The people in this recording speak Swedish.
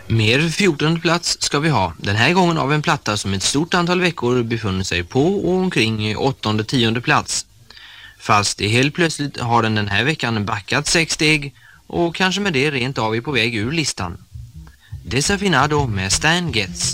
Mer 14:e plats ska vi ha, den här gången av en platta som ett stort antal veckor befunnit sig på och omkring 8:e 10:e plats. Fast det helt plötsligt har den här veckan backat 6 steg och kanske med det rent av är på väg ur listan. Desafinado med Stan Getz.